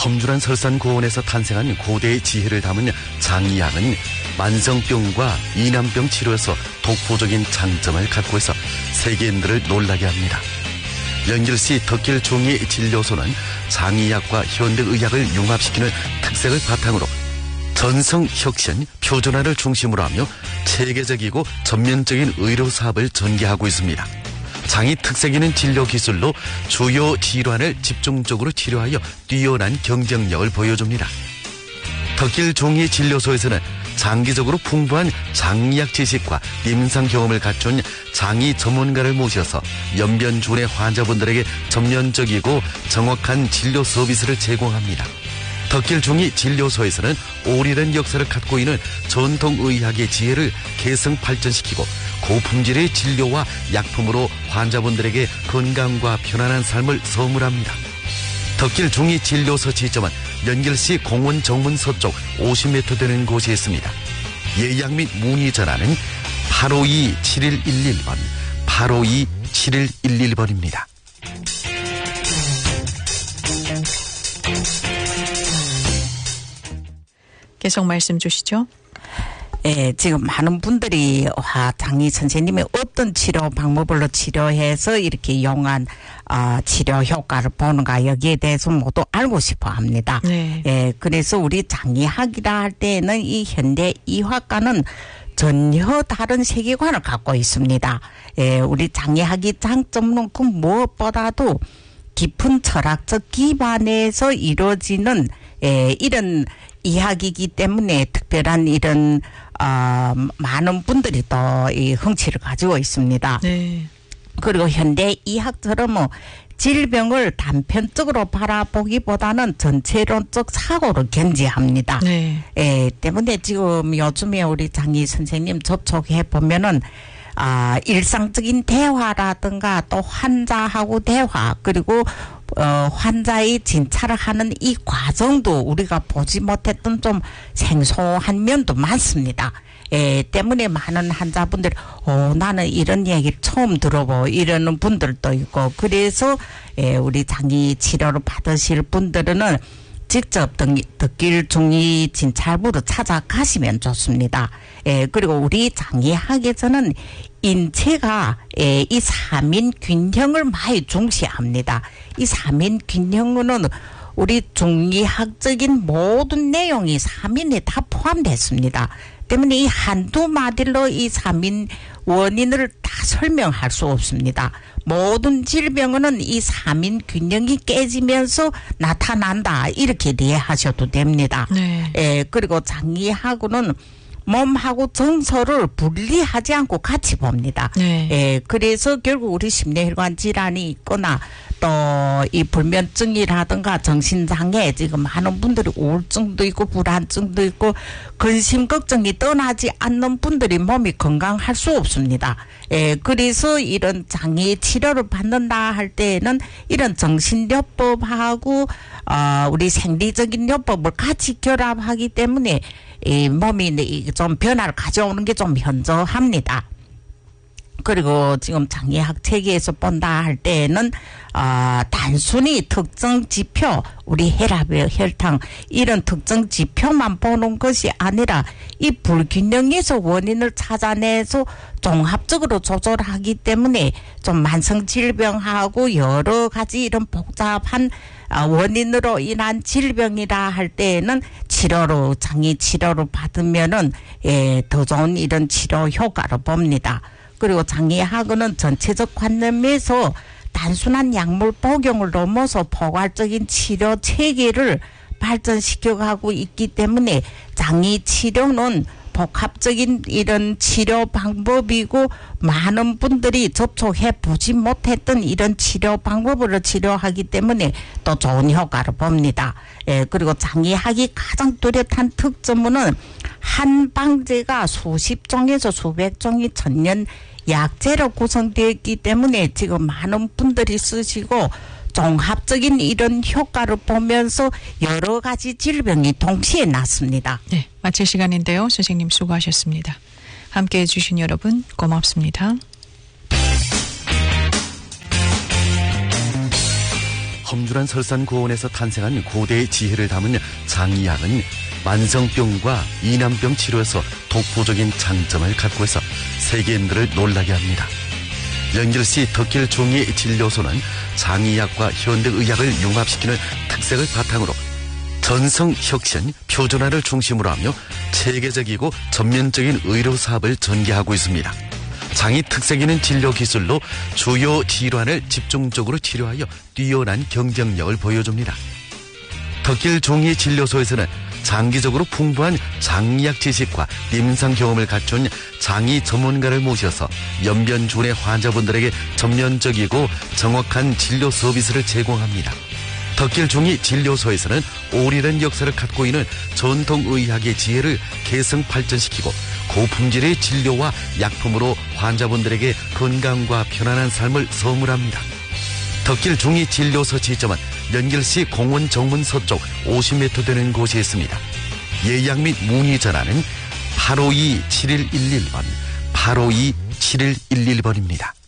험준한 설산고원에서 탄생한 고대의 지혜를 담은 장의학은 만성병과 이난병 치료에서 독보적인 장점을 갖고 있어 세계인들을 놀라게 합니다. 연길시 덕길종의 진료소는 장의학과 현대의학을 융합시키는 특색을 바탕으로 전성 혁신, 표준화를 중심으로 하며 체계적이고 전면적인 의료 사업을 전개하고 있습니다. 장이 특색 있는 진료 기술로 주요 질환을 집중적으로 치료하여 뛰어난 경쟁력을 보여줍니다. 덕길종의 진료소에서는 장기적으로 풍부한 장의학 지식과 임상 경험을 갖춘 장의 전문가를 모셔서 연변주의 환자분들에게 전면적이고 정확한 진료 서비스를 제공합니다. 덕길종의 진료소에서는 오래된 역사를 갖고 있는 전통의학의 지혜를 계승 발전시키고 고품질의 진료와 약품으로 환자분들에게 건강과 편안한 삶을 선물합니다. 덕길종의 진료소 지점은 연길시 공원 정문 서쪽 50m 되는 곳에 있습니다. 예약 및 문의 전화는 852-7111번, 852-7111번입니다. 계속 말씀 주시죠. 예, 지금 많은 분들이 장의 선생님이 어떤 치료 방법으로 치료해서 이렇게 이용한 치료 효과를 보는가 여기에 대해서 모두 알고 싶어 합니다. 네. 예, 그래서 우리 장의학이라 할 때에는 이 현대 의학과는 전혀 다른 세계관을 갖고 있습니다. 예, 우리 장의학의 장점은 그 무엇보다도 깊은 철학적 기반에서 이루어지는 이런 이야기이기 때문에 특별한 이런 많은 분들이 또 이 흥취를 가지고 있습니다. 네. 그리고 현대 의학처럼 질병을 단편적으로 바라보기보다는 전체론적 사고를 견지합니다. 네. 때문에 지금 요즘에 우리 장의 선생님 접촉해 보면은 일상적인 대화라든가 또 환자하고 대화 그리고 환자의 진찰을 하는 이 과정도 우리가 보지 못했던 좀 생소한 면도 많습니다. 때문에 많은 환자분들이 나는 이런 얘기를 처음 들어보고 이러는 분들도 있고 그래서 우리 장의 치료를 받으실 분들은 직접 덕길종의 진찰부로 찾아가시면 좋습니다. 그리고 우리 장의학에서는 인체가 이 삼인균형을 많이 중시합니다. 이 삼인균형은 우리 중의학적인 모든 내용이 삼인에 다 포함됐습니다. 때문에 이 한두 마디로 이 삼인 원인을 다 설명할 수 없습니다. 모든 질병은 이 삼인 균형이 깨지면서 나타난다. 이렇게 이해하셔도 됩니다. 네. 그리고 장의학은 몸하고 정서를 분리하지 않고 같이 봅니다. 네. 그래서 결국 우리 심뇌혈관 질환이 있거나 또 이 불면증이라든가 정신장애 지금 많은 분들이 우울증도 있고 불안증도 있고 근심 걱정이 떠나지 않는 분들이 몸이 건강할 수 없습니다. 그래서 이런 장애 치료를 받는다 할 때에는 이런 정신요법하고 우리 생리적인 요법을 같이 결합하기 때문에 이 몸이 좀 변화를 가져오는 게 좀 현저합니다. 그리고 지금 장의학 체계에서 본다 할 때에는 단순히 특정 지표, 우리 혈압, 혈당 이런 특정 지표만 보는 것이 아니라 이 불균형에서 원인을 찾아내서 종합적으로 조절하기 때문에 좀 만성 질병하고 여러 가지 이런 복잡한 원인으로 인한 질병이라 할 때에는 장의 치료를 받으면은 더 좋은 이런 치료 효과를 봅니다. 그리고 장의학은 전체적 관념에서 단순한 약물 복용을 넘어서 포괄적인 치료 체계를 발전시켜가고 있기 때문에 장의 치료는 복합적인 이런 치료 방법이고 많은 분들이 접촉해 보지 못했던 이런 치료 방법으로 치료하기 때문에 또 좋은 효과를 봅니다. 그리고 장의학이 가장 뚜렷한 특점은 한방제가 수십 종에서 수백 종이 천년 약재로 구성되어 있기 때문에 지금 많은 분들이 쓰시고 종합적인 이런 효과를 보면서 여러 가지 질병이 동시에 낫습니다. 네, 마칠 시간인데요. 선생님 수고하셨습니다. 함께해 주신 여러분 고맙습니다. 험준한 설산고원에서 탄생한 고대의 지혜를 담은 장이약은 만성병과 이남병 치료에서 독보적인 장점을 갖고 있어 세계인들을 놀라게 합니다. 연결시 덕길 종이 진료소는 장이약과 현대의학을 융합시키는 특색을 바탕으로 전성 혁신, 표준화를 중심으로 하며 체계적이고 전면적인 의료 사업을 전개하고 있습니다. 장이 특색 있는 진료 기술로 주요 질환을 집중적으로 치료하여 뛰어난 경쟁력을 보여줍니다. 덕길 종이 진료소에서는 장기적으로 풍부한 장의학 지식과 임상 경험을 갖춘 장의 전문가를 모셔서 연변주의 환자분들에게 전면적이고 정확한 진료 서비스를 제공합니다. 덕길 종이 진료소에서는 오래된 역사를 갖고 있는 전통의학의 지혜를 계승 발전시키고 고품질의 진료와 약품으로 환자분들에게 건강과 편안한 삶을 선물합니다. 덕길 종이 진료소 지점은 연결시 공원 정문 서쪽 50m 되는 곳에 있습니다. 예약 및 문의 전화는 852-7111번, 852-7111번입니다.